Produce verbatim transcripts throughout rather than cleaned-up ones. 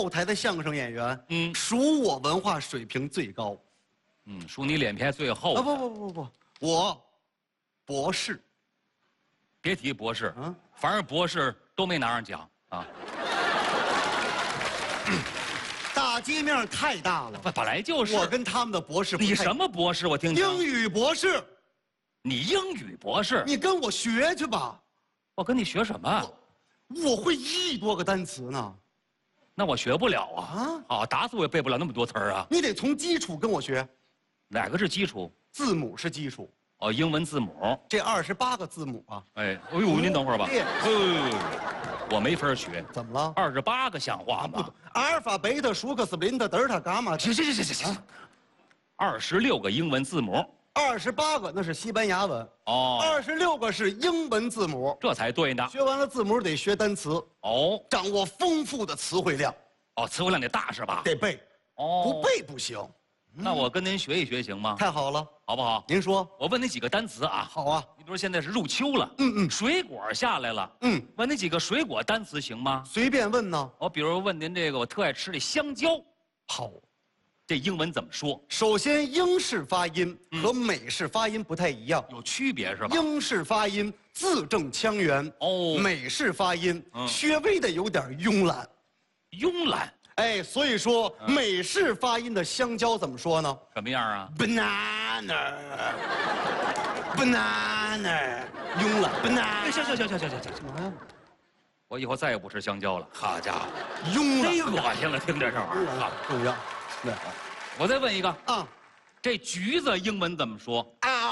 后台的相声演员， 嗯属我文化水平最高。 嗯，属你脸皮还最厚啊不不不不不，我博士。 别提博士， 啊， 反正博士都没拿上奖啊。 大街面太大了， 本本来就是。 我跟他们的博士不太。 你什么博士？我听听。 英语博士。 你英语博士？ 你跟我学去吧。 我跟你学什么？ 我会一亿多个单词呢。 那我学不了啊！ 啊， 好，打死我也背不了那么多词儿啊！ 你得从基础跟我学。 哪个是基础？ 字母是基础。 哦，英文字母。 这二十八个字母啊。 哎，哎呦，您等会儿吧。 对哎，我没法学。 怎么了？ 二十八个像话吗？ 阿尔法、贝塔、舒克斯、林特、德尔塔、伽马。 行行行行行行。二十六个英文字母。 二十八个那是西班牙文。 哦。 二十六个是英文字母。 这才对呢。 学完了字母得学单词。 哦。 掌握丰富的词汇量。 哦，词汇量得大是吧？ 得背。 哦。 不背不行。 那我跟您学一学行吗？ 太好了， 好不好？ 您说。 我问你几个单词啊。 好啊。 你比如现在是入秋了， 嗯嗯， 水果下来了， 嗯， 问你几个水果单词行吗？ 随便问呢。 我比如问您这个，我特爱吃的香蕉， 好， 这英文怎么说？ 首先，英式发音和美式发音不太一样， 有区别是吧？ 英式发音字正腔圆， 哦， 美式发音嗯稍微的有点慵懒。 慵懒， 哎，所以说美式发音的香蕉怎么说呢什么样啊？ ？banana，banana， 慵懒 banana。 行行行行行行行， 什么呀？ 我以后再也不吃香蕉了。好家伙， 慵懒， 忒恶心了，听这这玩意儿啊！ 重要。对我再问一个啊， 这橘子英文怎么说？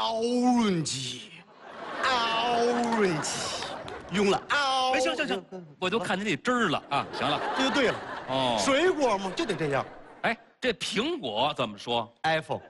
orange，orange， 慵懒。 哎，行行行，我都看见那汁儿了啊！行了， 这就对了。 哦， 水果嘛就得这样。 哎，这苹果怎么说？ apple。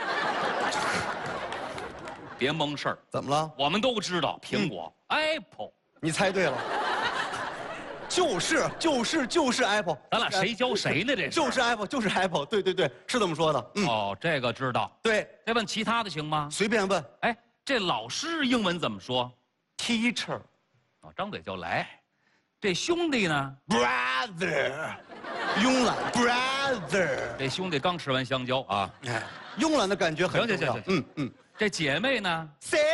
别蒙事儿， 怎么了？ 我们都知道苹果、嗯、apple。 你猜对了，就是就是就是 apple。 咱俩谁教谁呢？这是就是 apple， 就是 apple。对对对，是这么说的。 嗯、哦，这个知道。 对， 再问其他的行吗？ 随便问。 哎，这老师英文怎么说 ？teacher。 哦，张嘴就来。这兄弟呢 ？brother。慵懒 brother。 这兄弟刚吃完香蕉啊。 哎，慵懒的感觉很重要。 行行行行， 嗯嗯。 这姐妹呢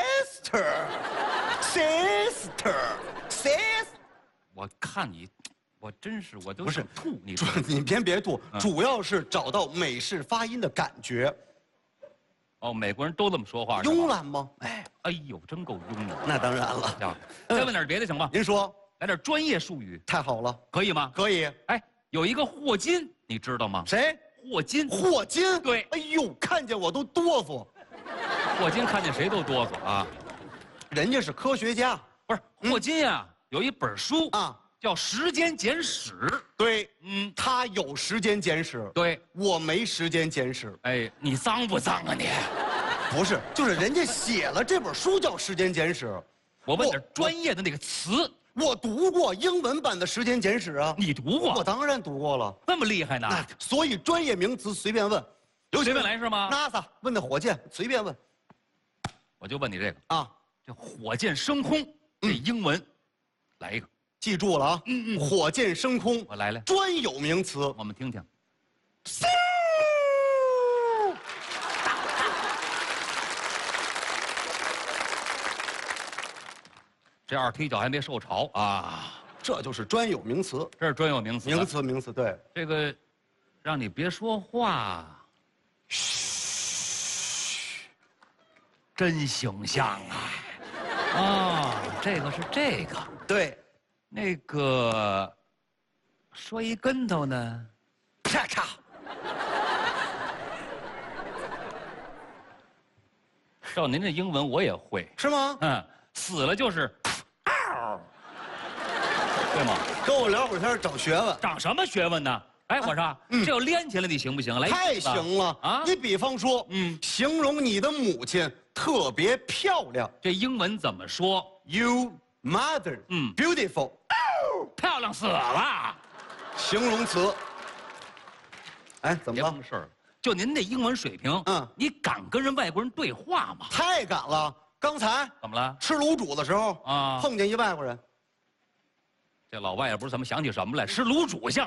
？sister，sister，sister。 我看你，我真是我都不是吐你。 你别别吐， 嗯、 主要是找到美式发音的感觉。 哦，美国人都这么说话。 慵懒吗？ 哎，哎呦，真够慵懒。 那当然了。 行，再问点别的行吗？ 您说。 来点专业术语。 太好了， 可以吗？ 可以。 哎，有一个霍金，你知道吗？ 谁？ 霍金。 霍金。 对。 哎呦，看见我都哆嗦。 霍金看见谁都哆嗦啊。 人家是科学家。 不是霍金呀、啊，嗯、有一本书啊， 叫《时间简史》。 对， 嗯， 他有时间简史。 对， 我没时间简史。 哎，你脏不脏啊你？ 不是，就是人家写了这本书叫《时间简史》。 我问点专业的那个词。 我读过英文版的《时间简史》啊。 你读过？ 我当然读过了。 这么厉害呢？ 所以专业名词随便问。 随便来是吗 ？NASA 问的火箭随便问。 我就问你这个啊， 这火箭升空这英文，来一个， 记住了啊。嗯嗯。火箭升空， 我来来。 专有名词， 我们听听。这二踢脚还没受潮啊！ 这就是专有名词， 这是专有名词。 名词，名词，对。 这个，让你别说话。 嘘， 真形象啊！啊，这个是这个。 对， 那个，摔一跟头呢， 咔嚓。 照您这英文我也会， 是吗？ 嗯，死了就是。对吗？ 跟我聊会儿天，长学问。 长什么学问呢？哎，我说，嗯、这要连起来，你行不行？来， 太行了啊！你比方说，嗯，形容你的母亲特别漂亮， 这英文怎么说 ？You mother， 嗯 ，beautiful， 哦，漂亮死了。 形容词。哎，怎么了？ 没事儿，就您这英文水平，嗯，你敢跟人外国人对话吗？ 太敢了！刚才怎么了？ 吃卤煮的时候啊， 碰见一外国人。 这老外也不知怎么想起什么来，吃卤煮像